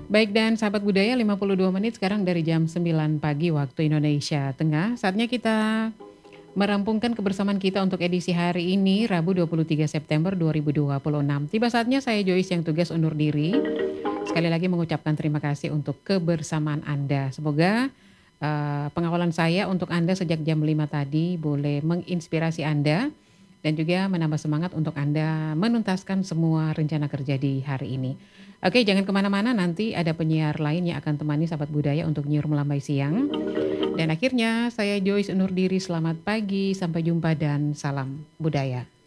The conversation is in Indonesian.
Baik dan sahabat budaya 52 menit sekarang dari jam 9 pagi waktu Indonesia Tengah. Saatnya kita merampungkan kebersamaan kita untuk edisi hari ini Rabu 23 September 2026. Tiba saatnya saya Joyce yang tugas undur diri. Sekali lagi mengucapkan terima kasih untuk kebersamaan Anda. Semoga pengawalan saya untuk Anda sejak jam 5 tadi boleh menginspirasi Anda dan juga menambah semangat untuk Anda menuntaskan semua rencana kerja di hari ini. Oke, jangan kemana-mana, nanti ada penyiar lain yang akan temani sahabat budaya untuk nyiur melambai siang. Dan akhirnya saya Joyce undur diri, selamat pagi, sampai jumpa dan salam budaya.